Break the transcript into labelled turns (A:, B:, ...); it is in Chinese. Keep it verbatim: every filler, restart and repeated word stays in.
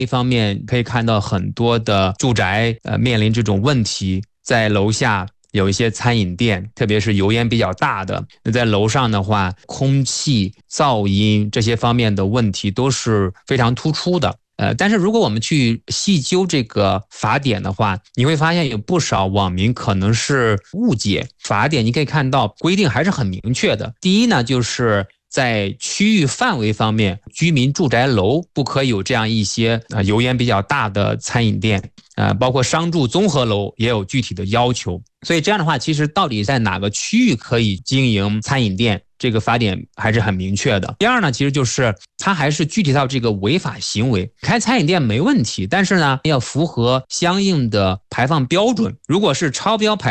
A: 一方面可以看到很多的住宅呃面临这种问题，在楼下有一些餐饮店，特别是油烟比较大的，那在楼上的话，空气、噪音这些方面的问题都是非常突出的。呃，但是如果我们去细究这个法典的话，你会发现有不少网民可能是误解法典。你可以看到规定还是很明确的。第一呢，就是在区域范围方面，居民住宅楼不可以有这样一些呃油烟比较大的餐饮店，呃，包括商住综合楼也有具体的要求。所以这样的话，其实到底在哪个区域可以经营餐饮店，这个法典还是很明确的。第二呢，其实就是它还是具体到这个违法行为。开餐饮店没问题，但是呢，要符合相应的排放标准。如果是超标排